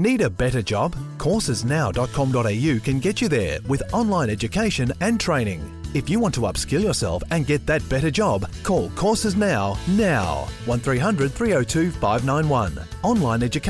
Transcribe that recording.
Need a better job? Coursesnow.com.au can get you there with online education and training. If you want to upskill yourself and get that better job, call Courses Now 1300 302 591. Online education.